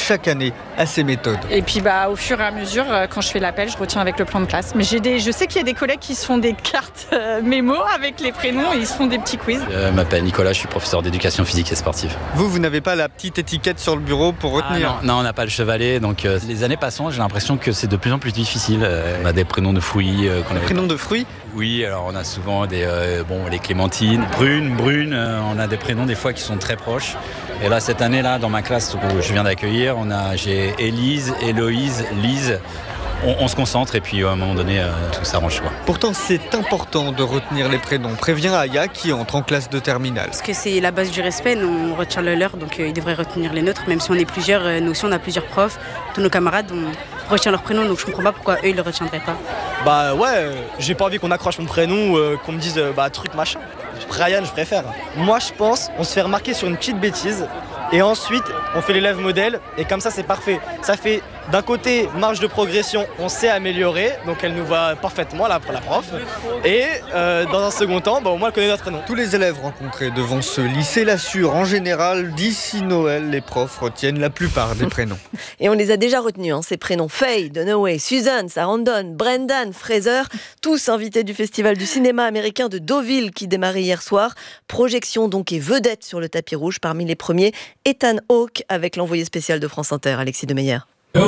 chaque année à ces méthodes. Et puis au fur et à mesure, quand je fais l'appel, je retiens avec le plan de classe. Mais je sais qu'il y a des collègues qui se font des cartes mémo avec les prénoms et ils se font des petits quiz. Je m'appelle Nicolas, je suis professeur d'éducation physique et sportive. Vous n'avez pas la petite étiquette sur le bureau pour retenir? Non, on n'a pas le chevalet, donc les années passant, j'ai l'impression que c'est de plus en plus difficile. On a des prénoms de fruits. Prénoms de fruits? Oui, alors on a souvent les clémentines, Brune, on a des prénoms des fois qui sont très proches. Et là, cette année-là, dans ma classe où je viens d'accueillir, j'ai Élise, Héloïse, Lise. On se concentre et puis à un moment donné, tout s'arrange. Pourtant, c'est important de retenir les prénoms. Prévient Aya qui entre en classe de terminale. Parce que c'est la base du respect, nous on retient le leur, donc ils devraient retenir les nôtres. Même si on est plusieurs, nous aussi on a plusieurs profs, tous nos camarades, on retient leurs prénoms, donc je comprends pas pourquoi eux ils le retiendraient pas. J'ai pas envie qu'on accroche mon prénom, qu'on me dise truc machin. Ryan, je préfère. Moi je pense, on se fait remarquer sur une petite bêtise. Et ensuite, on fait l'élève modèle et comme ça, c'est parfait. Ça fait d'un côté marge de progression, on s'est amélioré, donc elle nous va parfaitement, la prof. Et dans un second temps, au moins elle connaît notre nom. Tous les élèves rencontrés devant ce lycée l'assurent. En général, d'ici Noël, les profs retiennent la plupart des prénoms. Et on les a déjà retenus, ces prénoms. Faye, Dunaway, Suzanne, Sarandon, Brendan, Fraser, tous invités du Festival du cinéma américain de Deauville qui démarrait hier soir. Projection donc et vedette sur le tapis rouge. Parmi les premiers, Ethan Hawke avec l'envoyé spécial de France Inter, Alexis Demeyer.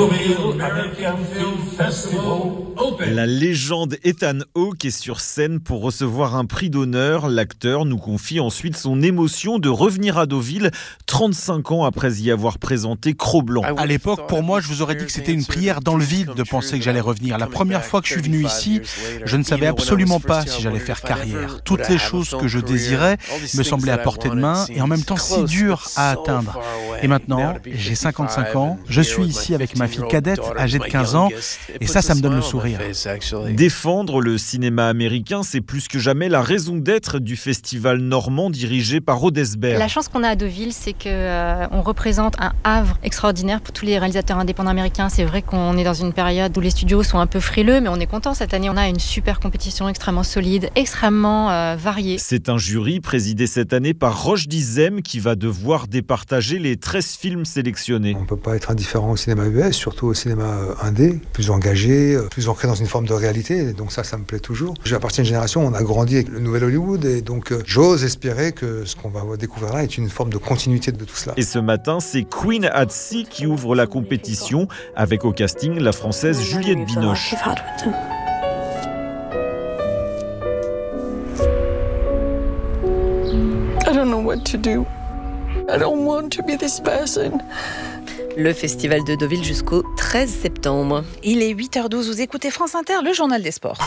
La légende Ethan Hawke est sur scène pour recevoir un prix d'honneur. L'acteur nous confie ensuite son émotion de revenir à Deauville 35 ans après y avoir présenté Cro-Blanc. À l'époque, pour moi, je vous aurais dit que c'était une prière dans le vide de penser que j'allais revenir. La première fois que je suis venu ici, je ne savais absolument pas si j'allais faire carrière. Toutes les choses que je désirais me semblaient à portée de main et en même temps si dures à atteindre. Et maintenant, j'ai 55 ans, je suis ici avec ma fille cadette âgée de 15 ans et ça me donne le sourire. Défendre le cinéma américain, c'est plus que jamais la raison d'être du festival normand dirigé par Odesberg. La chance qu'on a à Deauville, c'est qu'on représente un havre extraordinaire pour tous les réalisateurs indépendants américains. C'est vrai qu'on est dans une période où les studios sont un peu frileux, mais on est content. Cette année, on a une super compétition extrêmement solide, extrêmement variée. C'est un jury présidé cette année par Roche Dizem qui va devoir départager les 13 films sélectionnés. On ne peut pas être indifférent au cinéma US, surtout au cinéma indé, plus engagé, plus ancré dans une forme de réalité. Donc ça me plaît toujours. J'appartiens à une génération où on a grandi avec le nouvel Hollywood et donc j'ose espérer que ce qu'on va découvrir là est une forme de continuité de tout cela. Et ce matin, c'est Queen at Sea qui ouvre la compétition avec au casting la française Juliette Binoche. I don't know what to do. I don't want to be this person. Le festival de Deauville jusqu'au 13 septembre. Il est 8h12, vous écoutez France Inter, le journal des sports.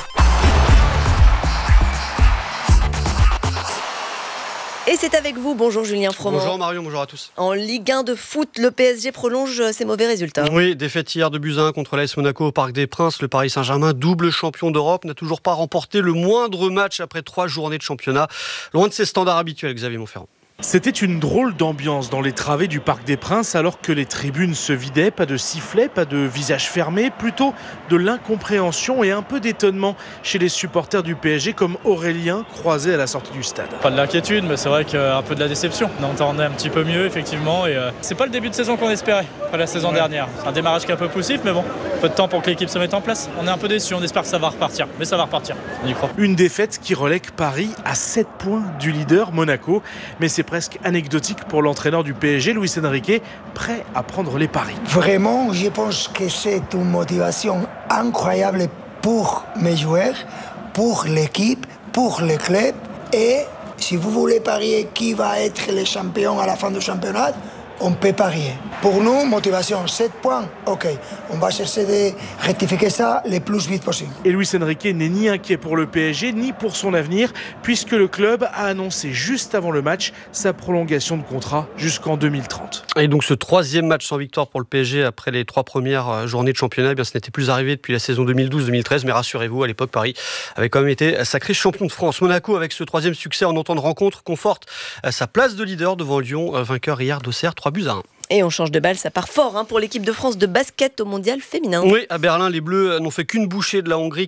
Et c'est avec vous, bonjour Julien Froment. Bonjour Marion, bonjour à tous. En Ligue 1 de foot, le PSG prolonge ses mauvais résultats. Oui, défaite hier de Buts 1 contre l'AS Monaco au Parc des Princes. Le Paris Saint-Germain, double champion d'Europe, n'a toujours pas remporté le moindre match après 3 journées de championnat. Loin de ses standards habituels, Xavier Montferrand. C'était une drôle d'ambiance dans les travées du Parc des Princes alors que les tribunes se vidaient, pas de sifflets, pas de visages fermés, plutôt de l'incompréhension et un peu d'étonnement chez les supporters du PSG comme Aurélien croisé à la sortie du stade. Pas de l'inquiétude, mais c'est vrai qu'un peu de la déception. On entendait un petit peu mieux effectivement et c'est pas le début de saison qu'on espérait, pas la saison dernière. C'est un démarrage qui est un peu poussif mais bon, peu de temps pour que l'équipe se mette en place. On est un peu déçus, on espère que ça va repartir, mais ça va repartir, on y croit. Une défaite qui relègue Paris à 7 points du leader Monaco, mais c'est presque anecdotique pour l'entraîneur du PSG, Luis Enrique, prêt à prendre les paris. Vraiment, je pense que c'est une motivation incroyable pour mes joueurs, pour l'équipe, pour le club. Et si vous voulez parier qui va être le champion à la fin du championnat, on peut parier. Pour nous, motivation, 7 points, ok. On va chercher de rectifier ça le plus vite possible. Et Luis Enrique n'est ni inquiet pour le PSG, ni pour son avenir, puisque le club a annoncé juste avant le match sa prolongation de contrat jusqu'en 2030. Et donc ce 3e match sans victoire pour le PSG après les 3 premières journées de championnat, ce n'était plus arrivé depuis la saison 2012-2013, mais rassurez-vous, à l'époque, Paris avait quand même été sacré champion de France. Monaco, avec ce 3e succès en autant de rencontres, conforte sa place de leader devant Lyon, vainqueur hier d'Auxerre, 3-1. Et on change de balle, ça part fort pour l'équipe de France de basket au mondial féminin. Oui, à Berlin, les Bleus n'ont fait qu'une bouchée de la Hongrie,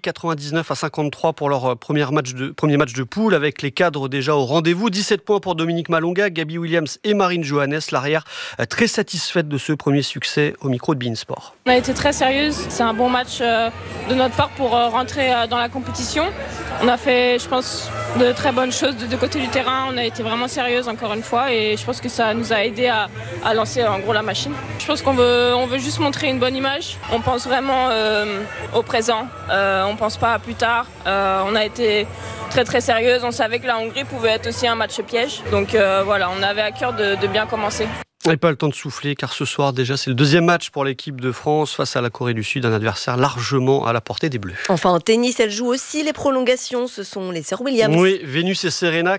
99-53 pour leur premier match de poule, avec les cadres déjà au rendez-vous. 17 points pour Dominique Malonga, Gabi Williams et Marine Johannes, l'arrière très satisfaite de ce premier succès au micro de beIN Sport. On a été très sérieuse, c'est un bon match de notre part pour rentrer dans la compétition. On a fait, je pense, de très bonnes choses de côté du terrain. On a été vraiment sérieuse encore une fois et je pense que ça nous a aidé à lancer en gros la machine. Je pense qu'on veut juste montrer une bonne image. On pense vraiment au présent, on pense pas à plus tard. On a été très très sérieuse, on savait que la Hongrie pouvait être aussi un match piège. Donc voilà, on avait à cœur de bien commencer. Et pas le temps de souffler car ce soir déjà c'est le deuxième match pour l'équipe de France face à la Corée du Sud, un adversaire largement à la portée des Bleus. Enfin en tennis, elle joue aussi les prolongations, ce sont les sœurs Williams. Oui, Vénus et Serena,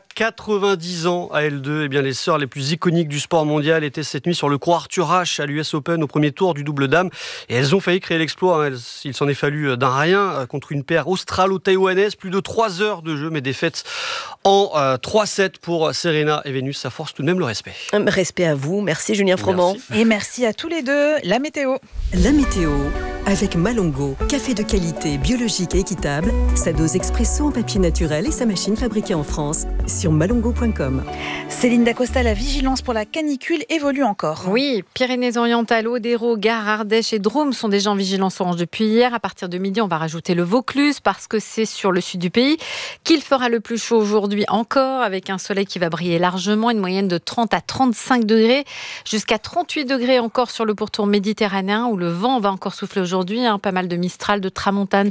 90 ans à L2, eh bien les sœurs les plus iconiques du sport mondial étaient cette nuit sur le court Arthur Ashe à l'US Open au premier tour du double dame et elles ont failli créer l'exploit. Il s'en est fallu d'un rien contre une paire australo-taïwanaise, plus de 3 heures de jeu mais défaite en 3-7 pour Serena et Vénus, ça force tout de même le respect. Respect à vous, merci Julien Froment. Merci. Et merci à tous les deux. La météo. La météo avec Malongo, café de qualité biologique et équitable, sa dose expresso en papier naturel et sa machine fabriquée en France sur malongo.com. Céline Dacosta, la vigilance pour la canicule évolue encore. Oui, Pyrénées-Orientales, Aude-Hérault, Gare, Ardèche et Drôme sont déjà en vigilance orange depuis hier. À partir de midi, on va rajouter le Vaucluse parce que c'est sur le sud du pays qu'il fera le plus chaud aujourd'hui encore, avec un soleil qui va briller largement, une moyenne de 30 à 35 degrés, jusqu'à 38 degrés encore sur le pourtour méditerranéen où le vent va encore souffler aujourd'hui. Pas mal de Mistral, de Tramontane,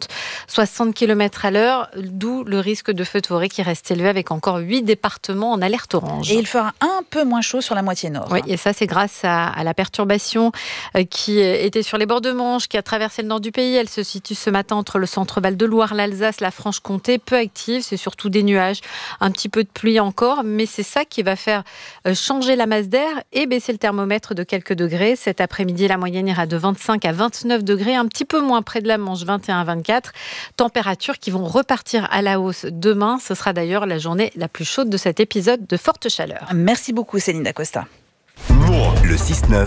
50-60 km à l'heure, d'où le risque de feu de forêt qui reste élevé avec encore 8 départements en alerte orange. Et il fera un peu moins chaud sur la moitié nord. Oui, et ça c'est grâce à la perturbation qui était sur les bords de Manche, qui a traversé le nord du pays. Elle se situe ce matin entre le centre Val-de-Loire, l'Alsace, la Franche-Comté, peu active. C'est surtout des nuages, un petit peu de pluie encore, mais c'est ça qui va faire changer la masse d'air et baisser le thermomètre de quelques degrés. Cet après-midi, la moyenne ira de 25 à 29 degrés, un petit peu moins près de la Manche, 21 à 24. Températures qui vont repartir à la hausse demain. Ce sera d'ailleurs la journée la plus chaude de cet épisode de forte chaleur. Merci beaucoup Céline Dacosta. Le 6-9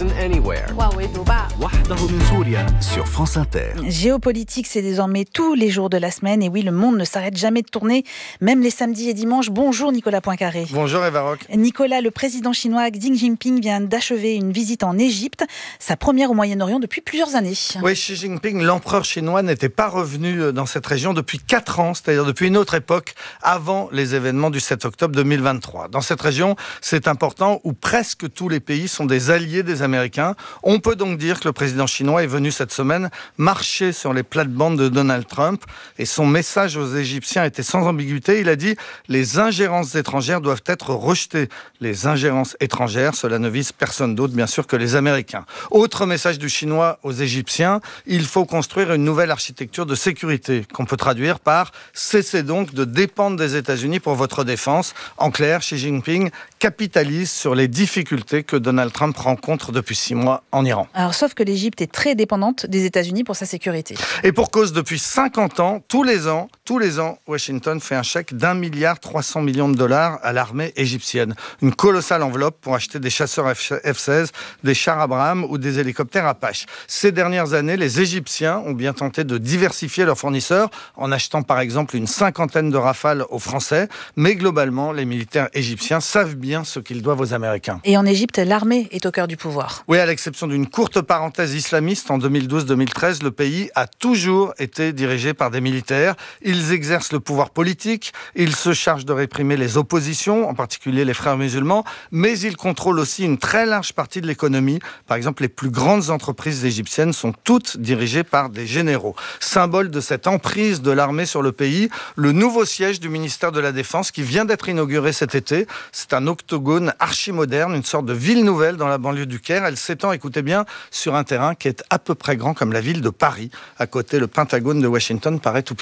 sur France Inter. Géopolitique, c'est désormais tous les jours de la semaine. Et oui, le monde ne s'arrête jamais de tourner, même les samedis et dimanches. Bonjour Nicolas Poincaré. Bonjour Eva Rock. Nicolas, le président chinois Xi Jinping vient d'achever une visite en Égypte, sa première au Moyen-Orient depuis plusieurs années. Oui, Xi Jinping, l'empereur chinois, n'était pas revenu dans cette région depuis 4 ans, c'est-à-dire depuis une autre époque, avant les événements du 7 octobre 2023. Dans cette région, c'est important, où presque tous les pays sont des alliés des Américains. On peut donc dire que le président chinois est venu cette semaine marcher sur les plates-bandes de Donald Trump et son message aux Égyptiens était sans ambiguïté. Il a dit « Les ingérences étrangères doivent être rejetées ». Les ingérences étrangères, cela ne vise personne d'autre bien sûr que les Américains. Autre message du Chinois aux Égyptiens, il faut construire une nouvelle architecture de sécurité qu'on peut traduire par « Cessez donc de dépendre des États-Unis pour votre défense ». En clair, Xi Jinping capitalise sur les difficultés que Donald Trump rencontre depuis 6 mois en Iran. Alors, sauf que l'Égypte est très dépendante des États-Unis pour sa sécurité. Et pour cause, depuis 50 ans, tous les ans, Washington fait un chèque d'1,3 milliard à l'armée égyptienne. Une colossale enveloppe pour acheter des chasseurs F-16, des chars Abrams ou des hélicoptères Apache. Ces dernières années, les Égyptiens ont bien tenté de diversifier leurs fournisseurs en achetant par exemple une 50aine de Rafales aux Français. Mais globalement, les militaires égyptiens savent bien ce qu'ils doivent aux Américains. Et en Égypte, l'armée est au cœur du pouvoir. Oui, à l'exception d'une courte parenthèse islamiste en 2012-2013, le pays a toujours été dirigé par des militaires. Ils exercent le pouvoir politique, ils se chargent de réprimer les oppositions, en particulier les frères musulmans, mais ils contrôlent aussi une très large partie de l'économie. Par exemple, les plus grandes entreprises égyptiennes sont toutes dirigées par des généraux. Symbole de cette emprise de l'armée sur le pays, le nouveau siège du ministère de la Défense qui vient d'être inauguré cet été. C'est un octogone archi-moderne, une sorte de ville nouvelle dans la banlieue du Caire. Elle s'étend, écoutez bien, sur un terrain qui est à peu près grand comme la ville de Paris. À côté, le Pentagone de Washington paraît tout petit.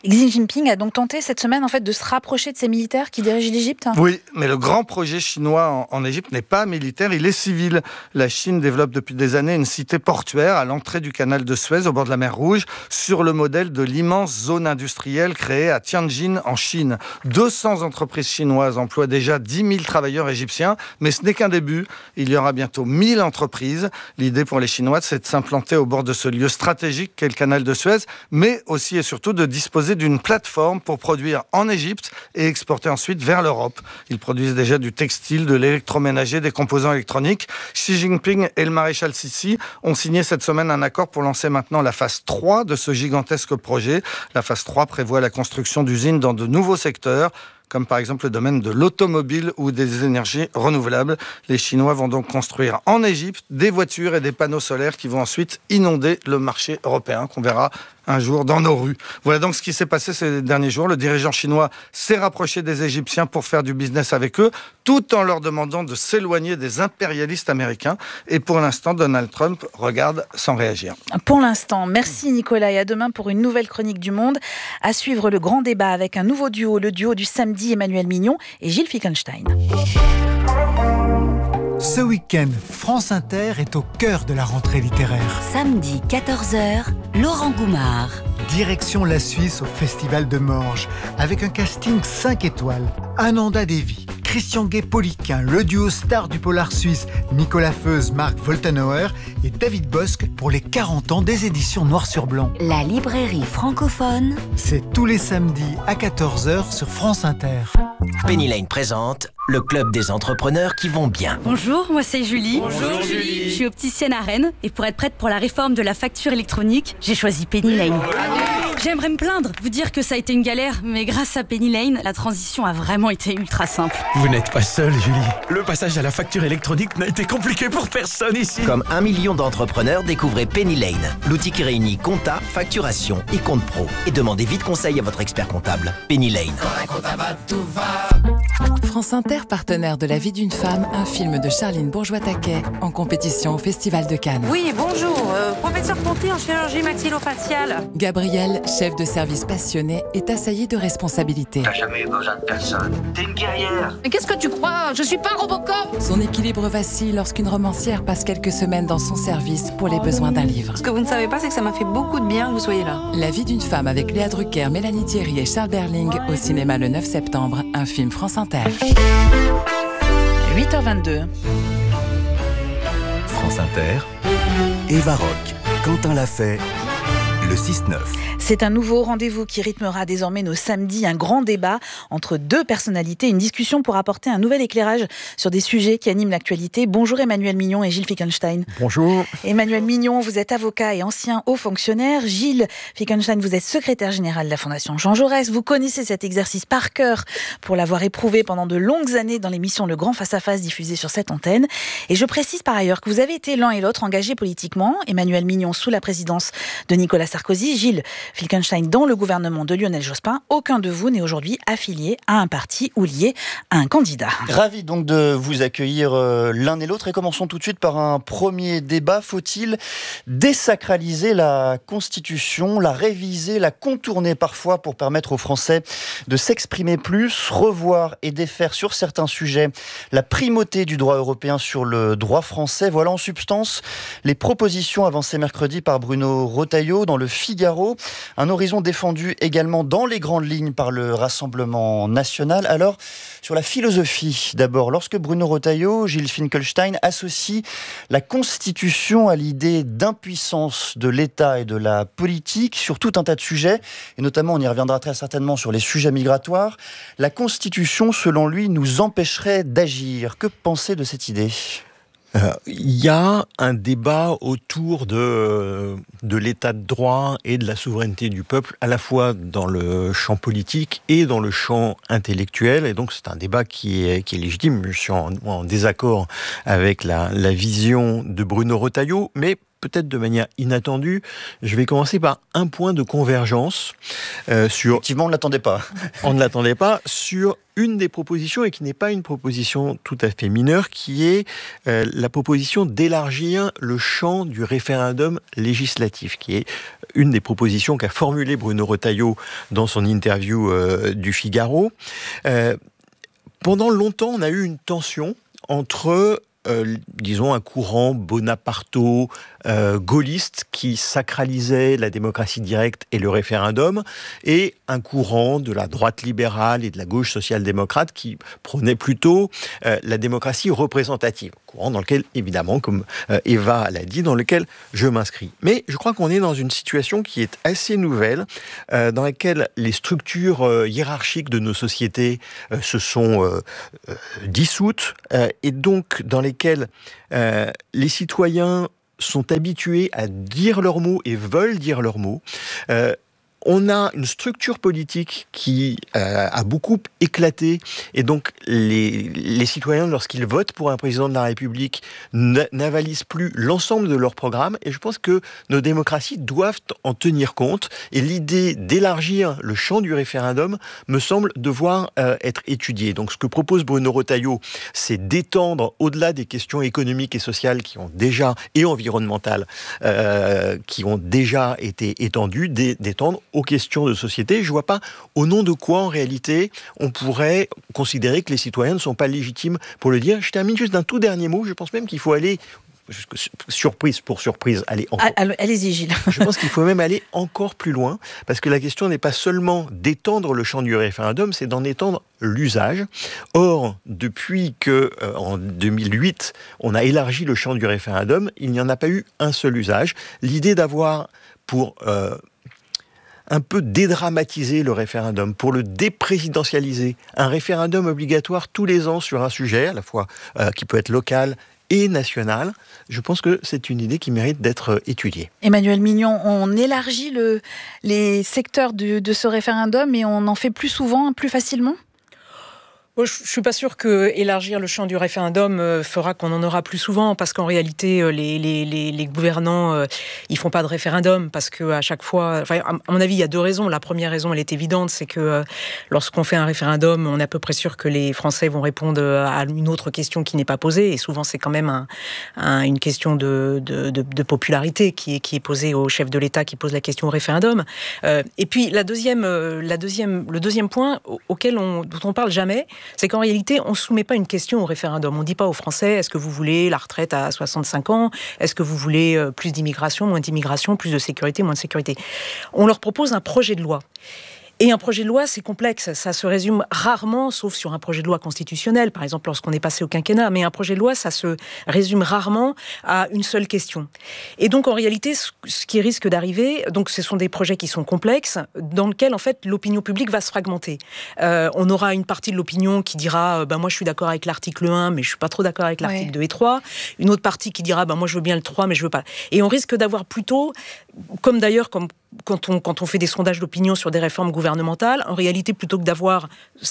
Xi Jinping a donc tenté cette semaine en fait de se rapprocher de ces militaires qui dirigent l'Égypte. Oui, mais le grand projet chinois en Égypte n'est pas militaire, il est civil. La Chine développe depuis des années une cité portuaire à l'entrée du canal de Suez au bord de la mer Rouge sur le modèle de l'immense zone industrielle créée à Tianjin en Chine. 200 entreprises chinoises emploient déjà 10 000 travailleurs égyptiens, mais ce n'est qu'un début. Il y aura bientôt 1000 entreprises. L'idée pour les Chinois, c'est de s'implanter au bord de ce lieu stratégique qu'est le canal de Suez, mais aussi et surtout de disposer d'une plateforme pour produire en Égypte et exporter ensuite vers l'Europe. Ils produisent déjà du textile, de l'électroménager, des composants électroniques. Xi Jinping et le maréchal Sissi ont signé cette semaine un accord pour lancer maintenant la phase 3 de ce gigantesque projet. La phase 3 prévoit la construction d'usines dans de nouveaux secteurs, comme par exemple le domaine de l'automobile ou des énergies renouvelables. Les Chinois vont donc construire en Égypte des voitures et des panneaux solaires qui vont ensuite inonder le marché européen, qu'on verra un jour dans nos rues. Voilà donc ce qui s'est passé ces derniers jours. Le dirigeant chinois s'est rapproché des Égyptiens pour faire du business avec eux, tout en leur demandant de s'éloigner des impérialistes américains. Et pour l'instant, Donald Trump regarde sans réagir. Pour l'instant, merci Nicolas et à demain pour une nouvelle chronique du Monde. À suivre le grand débat avec un nouveau duo, le duo du samedi, Emmanuel Mignon et Gilles Fickenstein. Ce week-end, France Inter est au cœur de la rentrée littéraire. Samedi 14h, Laurent Goumard. Direction la Suisse au Festival de Morges, avec un casting 5 étoiles. Ananda Devi, Christian Guay-Poliquin, le duo star du polar suisse, Nicolas Feuze, Marc Woltenauer et David Bosque pour les 40 ans des éditions Noir sur Blanc. La librairie francophone. C'est tous les samedis à 14h sur France Inter. Penny Lane présente le club des entrepreneurs qui vont bien. Bonjour, moi c'est Julie. Bonjour Julie. Je suis opticienne à Rennes et pour être prête pour la réforme de la facture électronique, j'ai choisi Penny Lane. J'aimerais me plaindre, vous dire que ça a été une galère, mais grâce à Penny Lane, la transition a vraiment été ultra simple. Vous n'êtes pas seule Julie. Le passage à la facture électronique n'a été compliqué pour personne ici. Comme 1 million d'entrepreneurs, découvrez Penny Lane, l'outil qui réunit compta, facturation et compte pro. Et demandez vite conseil à votre expert comptable. Penny Lane. Quand un comptable va, tout va. France Inter, partenaire de La vie d'une femme, un film de Charline Bourgeois-Taquet, en compétition au Festival de Cannes. Oui, bonjour, professeur Ponty en chirurgie maxillofaciale. Gabrielle, chef de service passionné, est assaillie de responsabilités. T'as jamais eu besoin de personne. T'es une guerrière. Mais qu'est-ce que tu crois? Je suis pas Robocop. Son équilibre vacille lorsqu'une romancière passe quelques semaines dans son service pour les besoins d'un livre. Ce que vous ne savez pas, c'est que ça m'a fait beaucoup de bien que vous soyez là. La vie d'une femme avec Léa Drucker, Mélanie Thierry et Charles Berling, au cinéma le 9 septembre, un film France Inter. 8h22. France Inter, Eva Rock, Quentin Lafay, le 6-9. C'est un nouveau rendez-vous qui rythmera désormais nos samedis, un grand débat entre deux personnalités, une discussion pour apporter un nouvel éclairage sur des sujets qui animent l'actualité. Bonjour Emmanuel Mignon et Gilles Fickenstein. Bonjour. Emmanuel Mignon, vous êtes avocat et ancien haut fonctionnaire. Gilles Fickenstein, vous êtes secrétaire général de la Fondation Jean Jaurès. Vous connaissez cet exercice par cœur pour l'avoir éprouvé pendant de longues années dans l'émission Le Grand Face-à-Face diffusée sur cette antenne. Et je précise par ailleurs que vous avez été l'un et l'autre engagés politiquement. Emmanuel Mignon sous la présidence de Nicolas Sarkozy, Gilles Fickenstein dans le gouvernement de Lionel Jospin. Aucun de vous n'est aujourd'hui affilié à un parti ou lié à un candidat. Ravi donc de vous accueillir l'un et l'autre et commençons tout de suite par un premier débat. Faut-il désacraliser la Constitution, la réviser, la contourner parfois pour permettre aux Français de s'exprimer plus, revoir et défaire sur certains sujets la primauté du droit européen sur le droit français? Voilà en substance les propositions avancées mercredi par Bruno Retailleau dans le Figaro. Un horizon défendu également dans les grandes lignes par le Rassemblement national. Alors, sur la philosophie, d'abord, lorsque Bruno Retailleau, Gilles Fickenstein associe la Constitution à l'idée d'impuissance de l'État et de la politique sur tout un tas de sujets, et notamment, on y reviendra très certainement sur les sujets migratoires, la Constitution, selon lui, nous empêcherait d'agir. Que penser de cette idée ? Il y a un débat autour de l'état de droit et de la souveraineté du peuple, à la fois dans le champ politique et dans le champ intellectuel. Et donc c'est un débat qui est légitime. Je suis en désaccord avec la vision de Bruno Retailleau, mais peut-être de manière inattendue. Je vais commencer par un point de convergence sur... Effectivement, on ne l'attendait pas. On ne l'attendait pas sur une des propositions, et qui n'est pas une proposition tout à fait mineure, qui est la proposition d'élargir le champ du référendum législatif, qui est une des propositions qu'a formulée Bruno Retailleau dans son interview du Figaro. Pendant longtemps, on a eu une tension entre, disons, un courant bonaparto-gaulliste qui sacralisait la démocratie directe et le référendum, et un courant de la droite libérale et de la gauche social-démocrate qui prônait plutôt la démocratie représentative. Courant dans lequel, évidemment, comme Eva l'a dit, dans lequel je m'inscris. Mais je crois qu'on est dans une situation qui est assez nouvelle, dans laquelle les structures hiérarchiques de nos sociétés se sont dissoutes, et donc dans lesquelles les citoyens sont habitués à dire leurs mots et veulent dire leurs mots. On a une structure politique qui a beaucoup éclaté, et donc les citoyens, lorsqu'ils votent pour un président de la République, n'avalisent plus l'ensemble de leur programme, et je pense que nos démocraties doivent en tenir compte, et l'idée d'élargir le champ du référendum me semble devoir être étudiée. Donc ce que propose Bruno Retailleau, c'est d'étendre au-delà des questions économiques et sociales qui ont déjà, et environnementales, qui ont déjà été étendues, d'étendre aux questions de société. Je ne vois pas au nom de quoi, en réalité, on pourrait considérer que les citoyens ne sont pas légitimes pour le dire. Je termine juste d'un tout dernier mot. Je pense même qu'il faut aller, surprise pour surprise, aller encore... Allez-y, Gilles. Je pense qu'il faut même aller encore plus loin, parce que la question n'est pas seulement d'étendre le champ du référendum, c'est d'en étendre l'usage. Or, depuis que, en 2008, on a élargi le champ du référendum, il n'y en a pas eu un seul usage. L'idée d'avoir, pour un peu dédramatiser le référendum, pour le déprésidentialiser, un référendum obligatoire tous les ans sur un sujet, à la fois qui peut être local et national, je pense que c'est une idée qui mérite d'être étudiée. Emmanuel Mignon, on élargit les secteurs de ce référendum et on en fait plus souvent, plus facilement ? Je ne suis pas sûre que élargir le champ du référendum fera qu'on en aura plus souvent, parce qu'en réalité, les gouvernants, ils font pas de référendum, parce que à chaque fois, enfin, à mon avis, il y a deux raisons. La première raison, elle est évidente, c'est que lorsqu'on fait un référendum, on est à peu près sûr que les Français vont répondre à une autre question qui n'est pas posée, et souvent c'est quand même une question de popularité qui est posée au chef de l'État qui pose la question au référendum. Et puis le deuxième point dont on parle jamais, c'est qu'en réalité, on ne soumet pas une question au référendum. On ne dit pas aux Français, est-ce que vous voulez la retraite à 65 ans ? Est-ce que vous voulez plus d'immigration, moins d'immigration, plus de sécurité, moins de sécurité ? On leur propose un projet de loi. Et un projet de loi, c'est complexe. Ça se résume rarement, sauf sur un projet de loi constitutionnel, par exemple lorsqu'on est passé au quinquennat. Mais un projet de loi, ça se résume rarement à une seule question. Et donc, en réalité, ce qui risque d'arriver, donc, ce sont des projets qui sont complexes, dans lesquels, en fait, l'opinion publique va se fragmenter. On aura une partie de l'opinion qui dira moi, je suis d'accord avec l'article 1, mais je suis pas trop d'accord avec l'article 2 et 3. Une autre partie qui dira moi, je veux bien le 3, mais je veux pas. Et on risque d'avoir plutôt, comme d'ailleurs, quand on fait des sondages d'opinion sur des réformes gouvernementales, en réalité, plutôt que d'avoir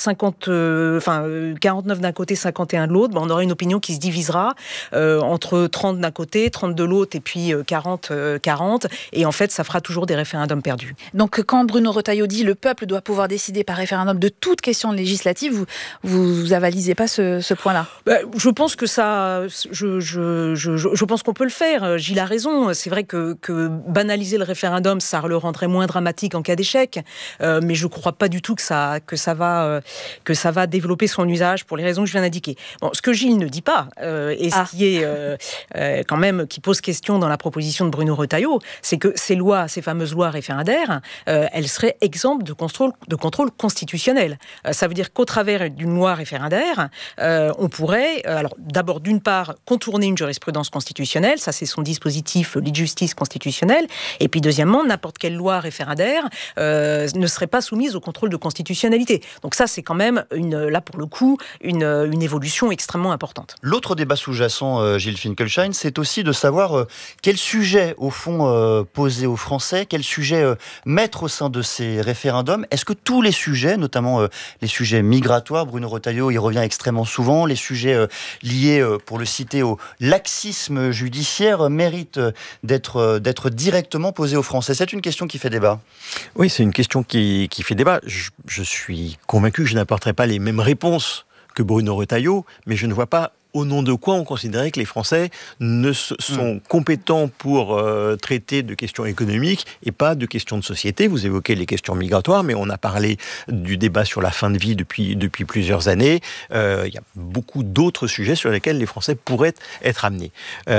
49 d'un côté, 51 de l'autre, on aura une opinion qui se divisera entre 30 d'un côté, 30 de l'autre, et puis 40. Et en fait, ça fera toujours des référendums perdus. Donc, quand Bruno Retailleau dit « le peuple doit pouvoir décider par référendum de toute question législative », vous avalisez pas ce point-là ? Je pense que ça... Je pense qu'on peut le faire. Gilles a raison. C'est vrai que banaliser le référendum, ça le rendrait moins dramatique en cas d'échec, mais je ne crois pas du tout que ça va développer son usage pour les raisons que je viens d'indiquer. Bon, ce que Gilles ne dit pas, et ce qui est quand même qui pose question dans la proposition de Bruno Retailleau, c'est que ces fameuses lois référendaires, elles seraient exemptes de contrôle constitutionnel. Ça veut dire qu'au travers d'une loi référendaire, on pourrait, alors d'abord d'une part, contourner une jurisprudence constitutionnelle, ça c'est son dispositif lit de justice constitutionnelle, et puis deuxièmement, n'importe n'importe quelle loi référendaire ne serait pas soumise au contrôle de constitutionnalité. Donc ça, c'est quand même, là pour le coup, une évolution extrêmement importante. L'autre débat sous-jacent, Gilles Finkelstein, c'est aussi de savoir quel sujet, au fond, poser aux Français, quel sujet mettre au sein de ces référendums. Est-ce que tous les sujets, notamment les sujets migratoires, Bruno Retailleau y revient extrêmement souvent, les sujets liés, pour le citer, au laxisme judiciaire, méritent d'être directement posés aux Français? C'est une question qui fait débat. Oui, c'est une question qui fait débat. Je suis convaincu que je n'apporterai pas les mêmes réponses que Bruno Retailleau, mais je ne vois pas au nom de quoi on considérait que les Français sont compétents pour traiter de questions économiques et pas de questions de société. Vous évoquez les questions migratoires, mais on a parlé du débat sur la fin de vie depuis plusieurs années. Il y a beaucoup d'autres sujets sur lesquels les Français pourraient être amenés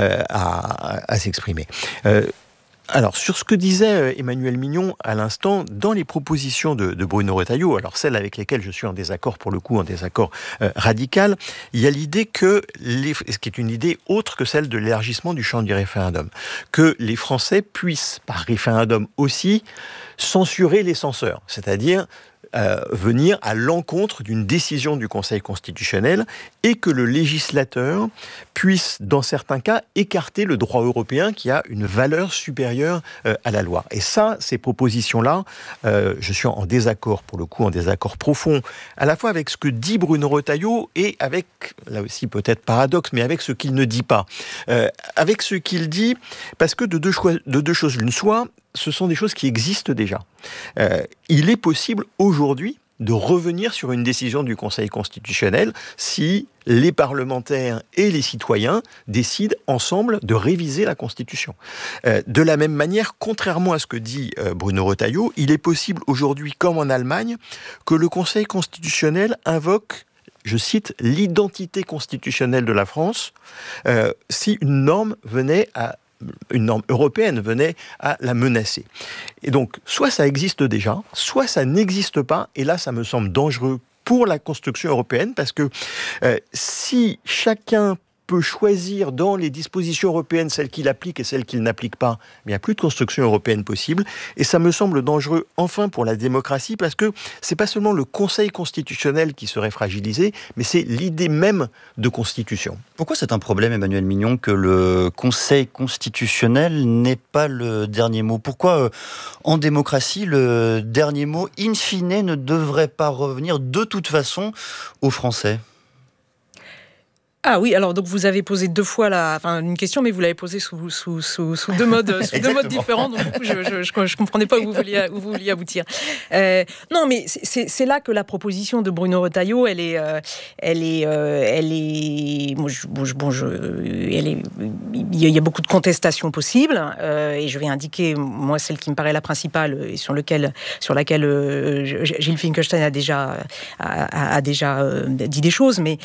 à s'exprimer. Alors, sur ce que disait Emmanuel Mignon à l'instant, dans les propositions de Bruno Retailleau, alors celles avec lesquelles je suis en désaccord, pour le coup, en désaccord radical, il y a l'idée que, ce qui est une idée autre que celle de l'élargissement du champ du référendum, que les Français puissent, par référendum aussi, censurer les censeurs, c'est-à-dire venir à l'encontre d'une décision du Conseil constitutionnel et que le législateur puisse, dans certains cas, écarter le droit européen qui a une valeur supérieure à la loi. Et ça, ces propositions-là, je suis en désaccord, pour le coup, en désaccord profond, à la fois avec ce que dit Bruno Retailleau et avec, là aussi peut-être paradoxe, mais avec ce qu'il ne dit pas. Avec ce qu'il dit, parce que de deux choses l'une, soit ce sont des choses qui existent déjà. Il est possible aujourd'hui de revenir sur une décision du Conseil constitutionnel si les parlementaires et les citoyens décident ensemble de réviser la Constitution. De la même manière, contrairement à ce que dit Bruno Retailleau, il est possible aujourd'hui, comme en Allemagne, que le Conseil constitutionnel invoque, je cite, l'identité constitutionnelle de la France, si une norme européenne venait à la menacer. Et donc, soit ça existe déjà, soit ça n'existe pas, et là, ça me semble dangereux pour la construction européenne, parce que si chacun peut choisir dans les dispositions européennes celles qu'il applique et celles qu'il n'applique pas, il n'y a plus de construction européenne possible. Et ça me semble dangereux, enfin, pour la démocratie, parce que c'est pas seulement le Conseil constitutionnel qui serait fragilisé, mais c'est l'idée même de constitution. Pourquoi c'est un problème, Emmanuel Mignon, que le Conseil constitutionnel n'ait pas le dernier mot? Pourquoi, en démocratie, le dernier mot, in fine, ne devrait pas revenir de toute façon aux Français? Ah oui, alors donc vous avez posé deux fois une question, mais vous l'avez posée sous deux modes, différents. Donc du coup, je comprenais pas où vous vouliez aboutir. Non, mais c'est là que la proposition de Bruno Retailleau, il y a beaucoup de contestations possibles, et je vais indiquer moi celle qui me paraît la principale et sur laquelle Gilles Finkelstein a déjà dit des choses, mais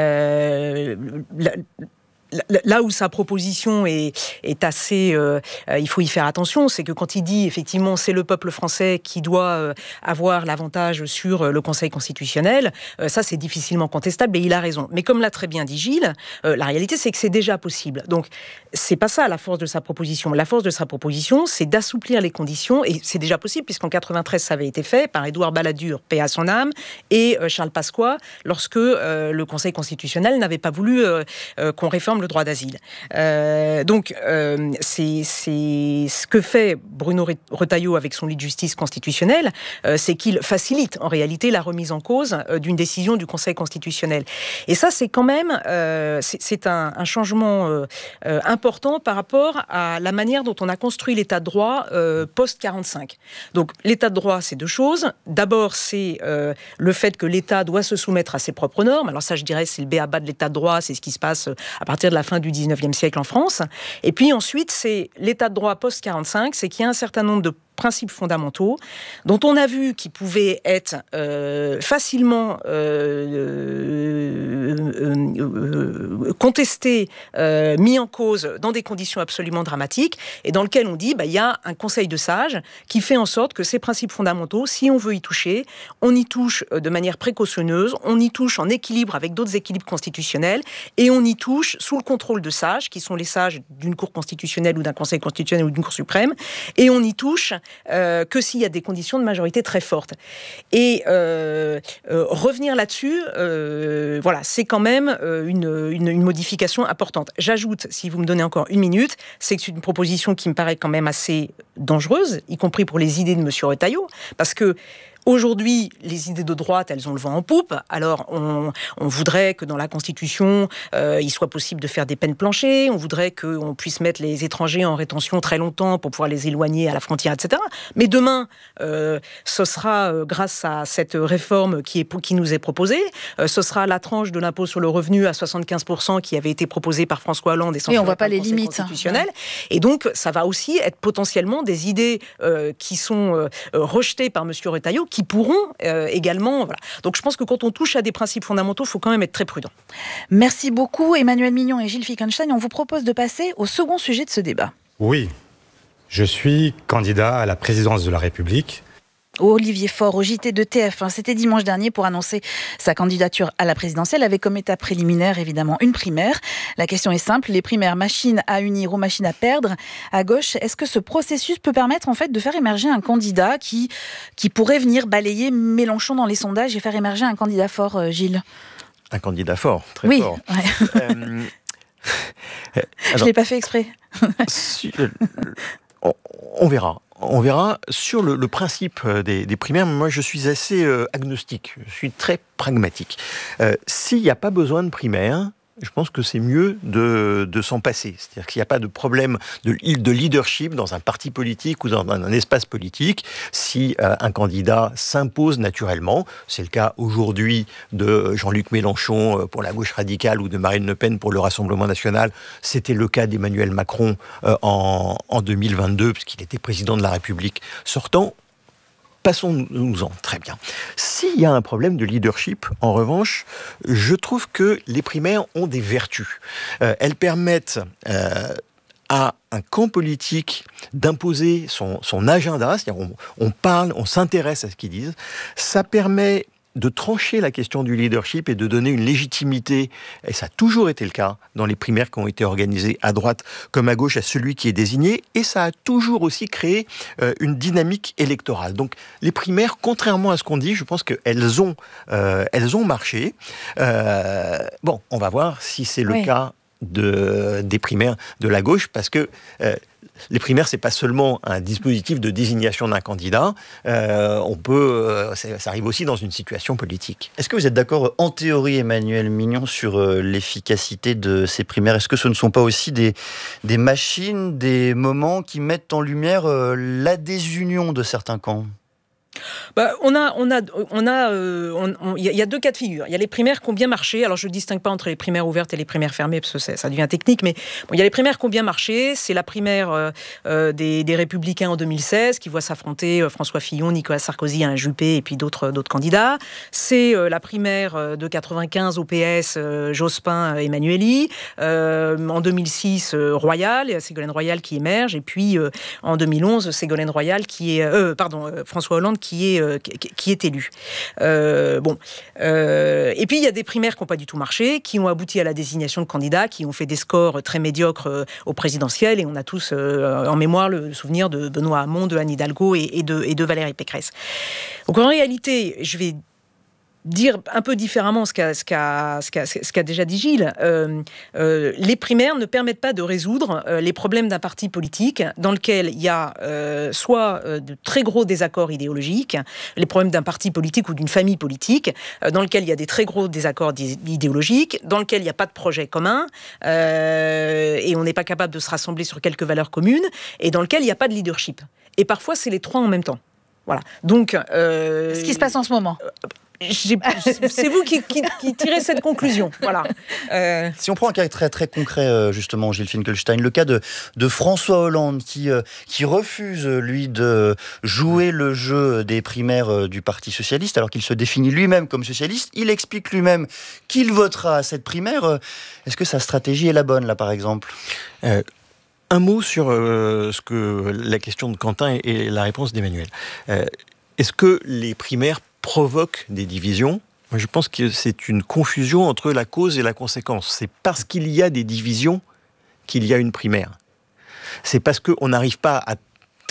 là où sa proposition est assez... il faut y faire attention, c'est que quand il dit, effectivement, c'est le peuple français qui doit avoir l'avantage sur le Conseil constitutionnel, ça, c'est difficilement contestable, et il a raison. Mais comme l'a très bien dit Gilles, la réalité, c'est que c'est déjà possible. Donc, c'est pas ça la force de sa proposition. La force de sa proposition, c'est d'assouplir les conditions, et c'est déjà possible, puisqu'en 93, ça avait été fait par Édouard Balladur, paix à son âme, et Charles Pasqua, lorsque le Conseil constitutionnel n'avait pas voulu qu'on réforme le droit d'asile. Donc, c'est ce que fait Bruno Retailleau avec son lit de justice constitutionnelle, c'est qu'il facilite en réalité la remise en cause d'une décision du Conseil constitutionnel. Et ça, c'est quand même c'est un changement important par rapport à la manière dont on a construit l'état de droit post-45. Donc, l'état de droit, c'est deux choses. D'abord, c'est le fait que l'État doit se soumettre à ses propres normes. Alors ça, je dirais, c'est le b.a.-ba de l'état de droit, c'est ce qui se passe à partir de la fin du 19e siècle en France. Et puis ensuite, c'est l'état de droit post-45, c'est qu'il y a un certain nombre de principes fondamentaux dont on a vu qu'ils pouvaient être facilement contestés, mis en cause dans des conditions absolument dramatiques, et dans lequel on dit il y a un conseil de sages qui fait en sorte que ces principes fondamentaux, si on veut y toucher, on y touche de manière précautionneuse, on y touche en équilibre avec d'autres équilibres constitutionnels, et on y touche sous le contrôle de sages, qui sont les sages d'une cour constitutionnelle ou d'un conseil constitutionnel ou d'une cour suprême, et on y touche que s'il y a des conditions de majorité très fortes. Et revenir là-dessus, voilà, c'est quand même une modification importante. J'ajoute, si vous me donnez encore une minute, c'est que c'est une proposition qui me paraît quand même assez dangereuse, y compris pour les idées de M. Retailleau, parce que aujourd'hui, les idées de droite, elles ont le vent en poupe. Alors, on voudrait que dans la Constitution, il soit possible de faire des peines planchers. On voudrait qu'on puisse mettre les étrangers en rétention très longtemps pour pouvoir les éloigner à la frontière, etc. Mais demain, ce sera grâce à cette réforme qui nous est proposée. Ce sera la tranche de l'impôt sur le revenu à 75% qui avait été proposée par François Hollande et censurée on voit pas par le les Conseil limites constitutionnel. Et donc, ça va aussi être potentiellement des idées qui sont rejetées par M. Retailleau, qui pourront également... Voilà. Donc je pense que quand on touche à des principes fondamentaux, il faut quand même être très prudent. Merci beaucoup Emmanuel Mignon et Gilles Fickenstein. On vous propose de passer au second sujet de ce débat. Oui, je suis candidat à la présidence de la République. Olivier Faure au JT de TF1, c'était dimanche dernier pour annoncer sa candidature à la présidentielle avec comme étape préliminaire évidemment une primaire. La question est simple, les primaires machines à unir ou machines à perdre à gauche, est-ce que ce processus peut permettre en fait de faire émerger un candidat qui pourrait venir balayer Mélenchon dans les sondages et faire émerger un candidat fort, Gilles ? Un candidat fort, très fort. Oui, je ne l'ai pas fait exprès. On verra. On verra. Sur le principe des primaires, moi je suis assez agnostique, je suis très pragmatique. S'il n'y a pas besoin de primaires, je pense que c'est mieux de s'en passer. C'est-à-dire qu'il n'y a pas de problème de leadership dans un parti politique ou dans un espace politique si un candidat s'impose naturellement. C'est le cas aujourd'hui de Jean-Luc Mélenchon pour la gauche radicale ou de Marine Le Pen pour le Rassemblement national. C'était le cas d'Emmanuel Macron en 2022, puisqu'il était président de la République sortant. Passons-nous-en, très bien. S'il y a un problème de leadership, en revanche, je trouve que les primaires ont des vertus. Elles permettent à un camp politique d'imposer son agenda, c'est-à-dire on parle, on s'intéresse à ce qu'ils disent. Ça permet de trancher la question du leadership et de donner une légitimité, et ça a toujours été le cas dans les primaires qui ont été organisées à droite comme à gauche, à celui qui est désigné, et ça a toujours aussi créé une dynamique électorale. Donc les primaires, contrairement à ce qu'on dit, je pense qu'elles ont marché. Bon, on va voir si c'est le cas des primaires de la gauche, parce que les primaires, c'est pas seulement un dispositif de désignation d'un candidat. Ça arrive aussi dans une situation politique. Est-ce que vous êtes d'accord en théorie, Emmanuel Mignon, sur l'efficacité de ces primaires ? Est-ce que ce ne sont pas aussi des machines, des moments qui mettent en lumière la désunion de certains camps ? Il y a deux cas de figure. Il y a les primaires qui ont bien marché. Alors, je ne distingue pas entre les primaires ouvertes et les primaires fermées, parce que ça devient technique, mais il y a les primaires qui ont bien marché. C'est la primaire des Républicains en 2016, qui voit s'affronter François Fillon, Nicolas Sarkozy, Alain Juppé, et puis d'autres candidats. C'est la primaire de 95 au PS, Jospin, Emmanueli. En 2006, Royal, Ségolène Royal qui émerge. Et puis, en 2011, Ségolène Royal François Hollande qui est élu. Et puis il y a des primaires qui n'ont pas du tout marché, qui ont abouti à la désignation de candidats, qui ont fait des scores très médiocres au présidentiel, et on a tous en mémoire le souvenir de Benoît Hamon, de Anne Hidalgo et de Valérie Pécresse. Donc en réalité, je vais dire un peu différemment ce qu'a déjà dit Gilles. Les primaires ne permettent pas de résoudre les problèmes d'un parti politique dans lequel il y a soit de très gros désaccords idéologiques, les problèmes d'un parti politique ou d'une famille politique, dans lequel il y a des très gros désaccords idéologiques, dans lequel il n'y a pas de projet commun, et on n'est pas capable de se rassembler sur quelques valeurs communes, et dans lequel il n'y a pas de leadership. Et parfois, c'est les trois en même temps. Voilà. Donc, ce qui se passe en ce moment. C'est vous qui tirez cette conclusion. Voilà. Si on prend un cas très, très concret, justement, Gilles Finkelstein, le cas de François Hollande qui refuse, lui, de jouer le jeu des primaires du Parti socialiste, alors qu'il se définit lui-même comme socialiste. Il explique lui-même qu'il votera à cette primaire. Est-ce que sa stratégie est la bonne, là, par exemple ? Un mot sur la question de Quentin et la réponse d'Emmanuel. Est-ce que les primaires provoquent des divisions ? Moi, je pense que c'est une confusion entre la cause et la conséquence. C'est parce qu'il y a des divisions qu'il y a une primaire. C'est parce qu'on n'arrive pas à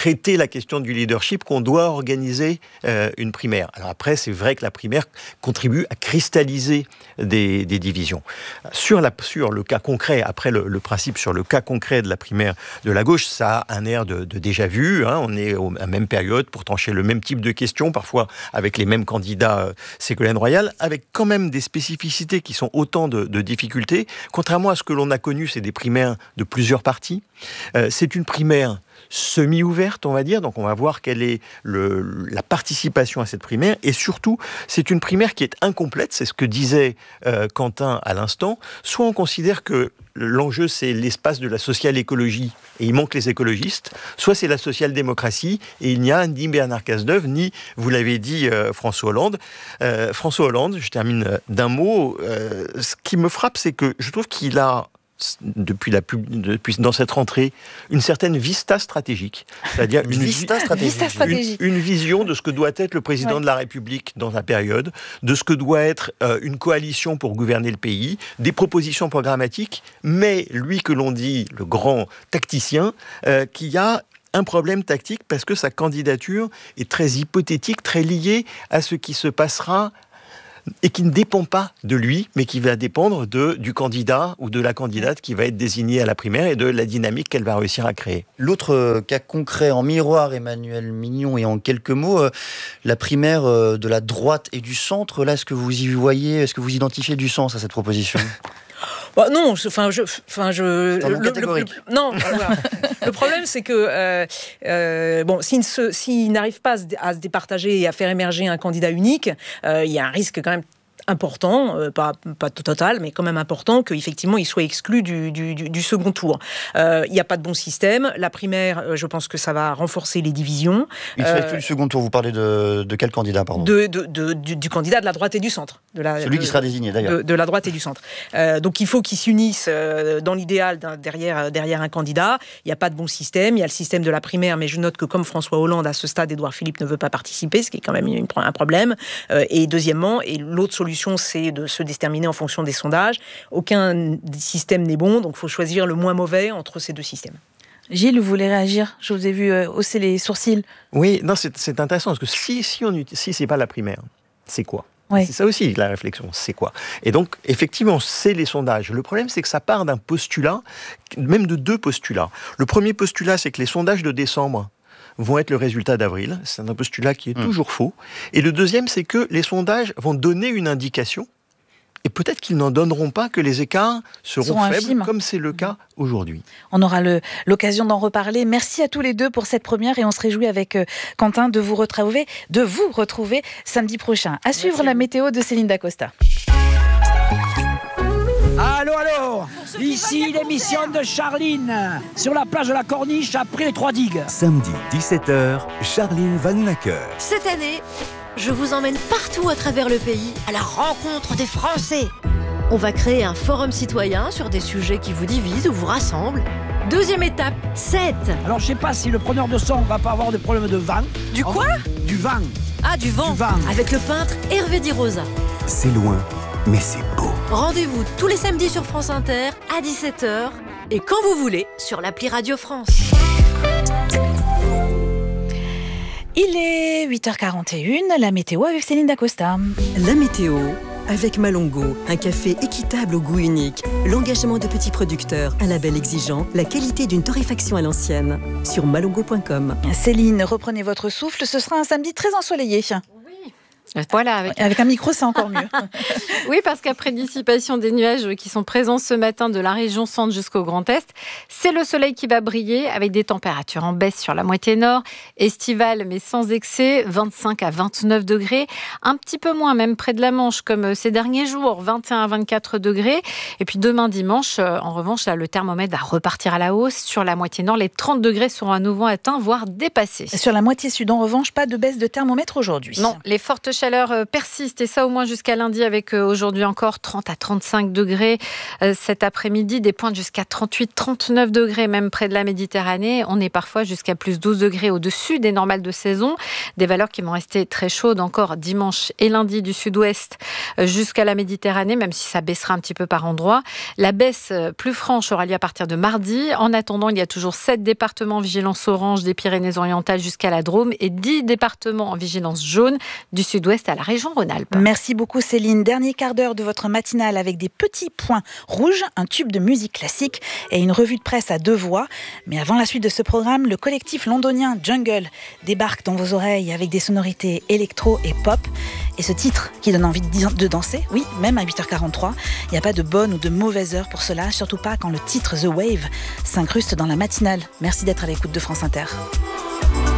traiter la question du leadership qu'on doit organiser une primaire. Alors après, c'est vrai que la primaire contribue à cristalliser des divisions. Sur le cas concret, après le principe sur le cas concret de la primaire de la gauche, ça a un air de déjà vu. On est à la même période pour trancher le même type de questions, parfois avec les mêmes candidats Ségolène Royal, avec quand même des spécificités qui sont autant de difficultés. Contrairement à ce que l'on a connu, c'est des primaires de plusieurs partis. C'est une primaire semi-ouverte, on va dire, donc on va voir quelle est la participation à cette primaire, et surtout, c'est une primaire qui est incomplète, c'est ce que disait Quentin à l'instant. Soit on considère que l'enjeu, c'est l'espace de la social-écologie, et il manque les écologistes, soit c'est la social-démocratie, et il n'y a ni Bernard Cazeneuve, ni, vous l'avez dit, François Hollande. François Hollande, je termine d'un mot, ce qui me frappe, c'est que je trouve qu'il a, depuis dans cette rentrée, une certaine vista stratégique, c'est-à-dire une vision de ce que doit être le président de la République dans la période, de ce que doit être une coalition pour gouverner le pays, des propositions programmatiques, mais lui que l'on dit le grand tacticien, qui a un problème tactique parce que sa candidature est très hypothétique, très liée à ce qui se passera et qui ne dépend pas de lui, mais qui va dépendre du candidat ou de la candidate qui va être désignée à la primaire et de la dynamique qu'elle va réussir à créer. L'autre cas concret en miroir, Emmanuel Mignon, et en quelques mots, la primaire de la droite et du centre, là, est-ce que vous identifiez du sens à cette proposition ? Non, non. Le problème, c'est que s'il n'arrive pas à se départager et à faire émerger un candidat unique, il y a un risque quand même important, pas total, mais quand même important, qu'effectivement il soit exclu du second tour. Il n'y a pas de bon système. La primaire, je pense que ça va renforcer les divisions. Il soit exclu du second tour, vous parlez de quel candidat, pardon ? Du candidat de la droite et du centre. Celui qui sera désigné, d'ailleurs. De la droite et du centre. Donc il faut qu'ils s'unissent dans l'idéal derrière un candidat. Il n'y a pas de bon système. Il y a le système de la primaire, mais je note que comme François Hollande, à ce stade, Édouard Philippe ne veut pas participer, ce qui est quand même un problème. Et deuxièmement, et l'autre solution, c'est de se déterminer en fonction des sondages. Aucun système n'est bon, donc il faut choisir le moins mauvais entre ces deux systèmes. Gilles, vous voulez réagir ? Je vous ai vu hausser les sourcils. Oui, non, c'est intéressant, parce que si c'est pas la primaire, c'est quoi ? Oui. C'est ça aussi, la réflexion, c'est quoi ? Et donc, effectivement, c'est les sondages. Le problème, c'est que ça part d'un postulat, même de deux postulats. Le premier postulat, c'est que les sondages de décembre vont être le résultat d'avril. C'est un postulat qui est toujours faux. Et le deuxième, c'est que les sondages vont donner une indication, et peut-être qu'ils n'en donneront pas, que les écarts seront faibles, infimes, comme c'est le cas aujourd'hui. On aura l'occasion d'en reparler. Merci à tous les deux pour cette première, et on se réjouit avec Quentin de vous retrouver samedi prochain. À suivre la météo de Céline Dacosta. Allô, ici l'émission de Charline, sur la plage de la Corniche, après les 3 digues. Samedi, 17h, Charline Vanhoenacker. Cette année, je vous emmène partout à travers le pays, à la rencontre des Français. On va créer un forum citoyen sur des sujets qui vous divisent ou vous rassemblent. Deuxième étape, 7. Alors je sais pas si le preneur de son va pas avoir de problème de vent. Du quoi ? Du vent. Ah, du vent. Avec le peintre Hervé Di Rosa. C'est loin, mais c'est beau. Rendez-vous tous les samedis sur France Inter à 17h et quand vous voulez sur l'appli Radio France. Il est 8h41, la météo avec Céline Dacosta. La météo avec Malongo, un café équitable au goût unique, l'engagement de petits producteurs, un label exigeant, la qualité d'une torréfaction à l'ancienne. Sur malongo.com. Céline, reprenez votre souffle, ce sera un samedi très ensoleillé. Voilà, avec un micro, c'est encore mieux. Oui, parce qu'après dissipation des nuages qui sont présents ce matin de la région centre jusqu'au Grand Est, c'est le soleil qui va briller avec des températures en baisse sur la moitié nord, estivale mais sans excès, 25 à 29 degrés, un petit peu moins même près de la Manche comme ces derniers jours, 21 à 24 degrés. Et puis demain dimanche, en revanche, là, le thermomètre va repartir à la hausse. Sur la moitié nord, les 30 degrés seront à nouveau atteints, voire dépassés. Sur la moitié sud, en revanche, pas de baisse de thermomètre aujourd'hui. Non, les fortes chaleurs chaleur persiste et ça au moins jusqu'à lundi avec aujourd'hui encore 30 à 35 degrés cet après-midi, des pointes jusqu'à 38, 39 degrés même près de la Méditerranée. On est parfois jusqu'à plus 12 degrés au-dessus des normales de saison. Des valeurs qui vont rester très chaudes encore dimanche et lundi du sud-ouest jusqu'à la Méditerranée, même si ça baissera un petit peu par endroits. La baisse plus franche aura lieu à partir de mardi. En attendant, il y a toujours 7 départements en vigilance orange des Pyrénées-Orientales jusqu'à la Drôme et 10 départements en vigilance jaune du sud-ouest à la région Rhône-Alpes. Merci beaucoup Céline. Dernier quart d'heure de votre matinale avec des petits points rouges, un tube de musique classique et une revue de presse à 2 voix. Mais avant la suite de ce programme, le collectif londonien Jungle débarque dans vos oreilles avec des sonorités électro et pop. Et ce titre qui donne envie de danser, oui, même à 8h43. Il n'y a pas de bonne ou de mauvaise heure pour cela, surtout pas quand le titre The Wave s'incruste dans la matinale. Merci d'être à l'écoute de France Inter.